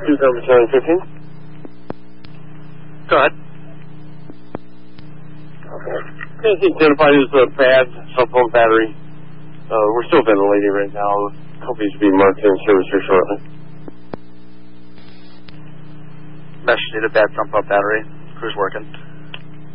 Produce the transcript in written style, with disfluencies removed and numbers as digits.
2715. Go ahead. Can you identify this bad cell phone battery? We're still ventilating right now. Hoping to be marked in service here shortly. Mesh need a bad sump up battery. Crew's working.